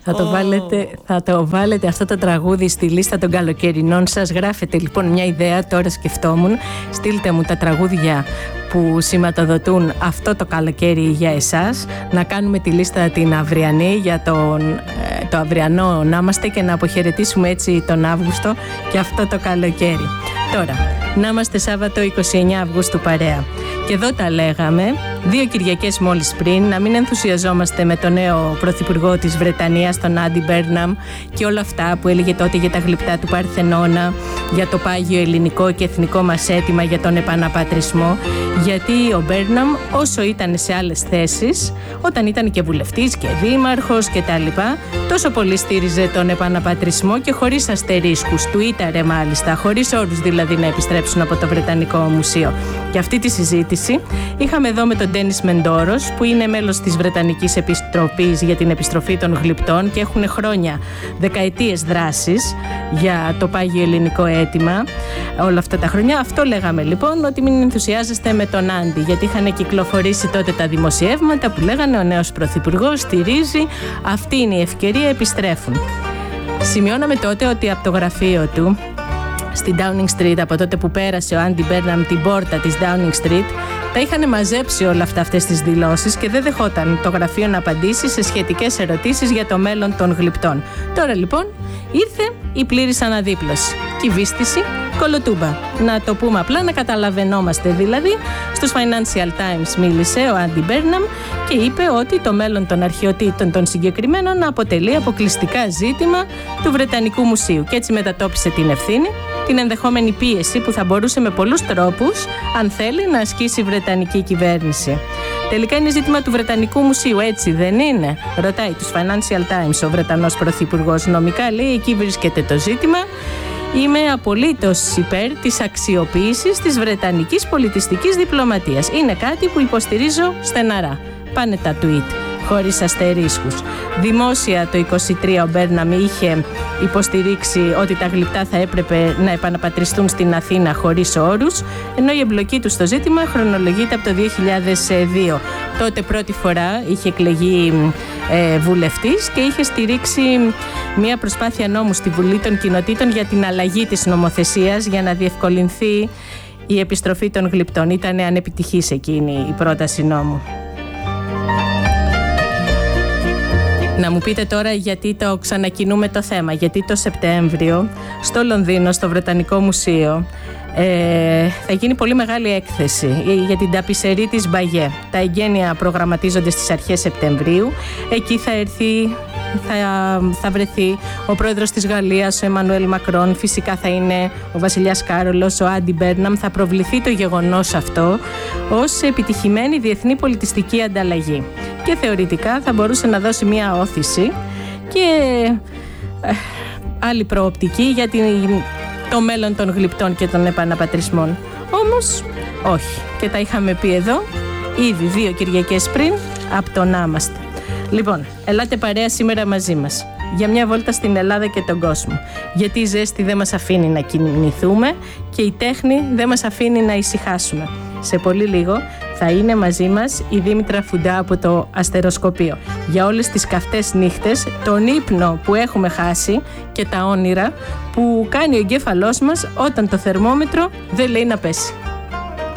Θα το βάλετε αυτό το τραγούδι στη λίστα των καλοκαιρινών σας. Γράφετε λοιπόν μια ιδέα, τώρα σκεφτόμουν. Στείλτε μου τα τραγούδια που σηματοδοτούν αυτό το καλοκαίρι για εσάς. Να κάνουμε τη λίστα την αυριανή για το αυριανό να είμαστε και να αποχαιρετήσουμε έτσι τον Αύγουστο και αυτό το καλοκαίρι. Τώρα, να είμαστε Σάββατο 29 Αυγούστου παρέα. Και εδώ τα λέγαμε 2 Κυριακές μόλις πριν, να μην ενθουσιαζόμαστε με τον νέο πρωθυπουργό της Βρετανίας, τον Άντι Μπέρναμ, και όλα αυτά που έλεγε τότε για τα γλυπτά του Παρθενώνα, για το πάγιο ελληνικό και εθνικό μας αίτημα για τον επαναπατρισμό. Γιατί ο Μπέρναμ, όσο ήταν σε άλλες θέσεις, όταν ήταν και βουλευτής και δήμαρχος και τα λοιπά, τόσο πολύ στήριζε τον επαναπατρισμό και χωρίς αστερίσκους, τουίταρε μάλιστα, χωρίς όρους δηλαδή να επιστρέψουν από το Βρετανικό Μουσείο. Και αυτή τη συζήτηση είχαμε εδώ με τον Ντένις Μεντόρος, που είναι μέλος της Βρετανικής Επιστροπής για την επιστροφή των γλυπτών και έχουν χρόνια, δεκαετίες δράσης για το πάγιο ελληνικό αίτημα όλα αυτά τα χρόνια. Αυτό λέγαμε λοιπόν, ότι μην ενθουσιάζεστε με τον Άντι, γιατί είχαν κυκλοφορήσει τότε τα δημοσιεύματα που λέγανε ο νέος πρωθυπουργός στηρίζει, αυτή είναι η ευκαιρία, επιστρέφουν. Σημειώναμε τότε ότι από το γραφείο του στη Downing Street, από τότε που πέρασε ο Άντι Μπέρναμ την πόρτα της Downing Street, τα είχαν μαζέψει όλα αυτές τις δηλώσεις και δεν δεχόταν το γραφείο να απαντήσει σε σχετικές ερωτήσεις για το μέλλον των γλυπτών. Τώρα λοιπόν ήρθε η πλήρης αναδίπλωση, κυβίστηση, κολοτούμπα. Να το πούμε απλά, να καταλαβαίνόμαστε δηλαδή. Στους Financial Times μίλησε ο Άντι Μπέρναμ και είπε ότι το μέλλον των αρχαιοτήτων των συγκεκριμένων αποτελεί αποκλειστικά ζήτημα του Βρετανικού Μουσείου και έτσι μετατόπισε την ευθύνη, την ενδεχόμενη πίεση που θα μπορούσε με πολλούς τρόπους, αν θέλει, να ασκήσει η Βρετανική κυβέρνηση. Τελικά είναι ζήτημα του Βρετανικού Μουσείου, έτσι δεν είναι? Ρωτάει τους Financial Times ο Βρετανός Πρωθυπουργός. Νομικά, λέει, εκεί βρίσκεται το ζήτημα. Είμαι απολύτως υπέρ της αξιοποίησης της Βρετανικής πολιτιστικής διπλωματίας. Είναι κάτι που υποστηρίζω στεναρά. Πάνε τα tweet, χωρίς αστερίσκους. Δημόσια το 23 ο Μπέρναμ είχε υποστηρίξει ότι τα γλυπτά θα έπρεπε να επαναπατριστούν στην Αθήνα χωρίς όρους, ενώ η εμπλοκή του στο ζήτημα χρονολογείται από το 2002. Τότε πρώτη φορά είχε εκλεγεί βουλευτής και είχε στηρίξει μια προσπάθεια νόμου στη Βουλή των Κοινοτήτων για την αλλαγή της νομοθεσίας για να διευκολυνθεί η επιστροφή των γλυπτών. Ήταν ανεπιτυχής εκείνη η πρόταση νόμου. Να μου πείτε τώρα γιατί το ξανακινούμε το θέμα. Γιατί το Σεπτέμβριο στο Λονδίνο, στο Βρετανικό Μουσείο, θα γίνει πολύ μεγάλη έκθεση για την ταπισερή της Μπαγιέ. Τα εγγένεια προγραμματίζονται στις αρχές Σεπτεμβρίου. Εκεί θα βρεθεί ο πρόεδρος της Γαλλίας, ο Εμμανουέλ Μακρόν. Φυσικά θα είναι ο βασιλιάς Κάρολος, ο Άντι Μπέρναμ. Θα προβληθεί το γεγονός αυτό ως επιτυχημένη διεθνή πολιτιστική ανταλλαγή και θεωρητικά θα μπορούσε να δώσει μια όθηση και άλλη προοπτική για το μέλλον των γλυπτών και των επαναπατρισμών. Όμως όχι, και τα είχαμε πει εδώ ήδη 2 Κυριακές πριν από το να είμαστε. Λοιπόν, ελάτε παρέα σήμερα μαζί μας για μια βόλτα στην Ελλάδα και τον κόσμο, γιατί η ζέστη δεν μας αφήνει να κινηθούμε και η τέχνη δεν μας αφήνει να ησυχάσουμε. Σε πολύ λίγο θα είναι μαζί μας η Δήμητρα Φουντά από το Αστεροσκοπείο για όλες τις καυτές νύχτες, τον ύπνο που έχουμε χάσει και τα όνειρα που κάνει ο εγκέφαλός μας όταν το θερμόμετρο δεν λέει να πέσει.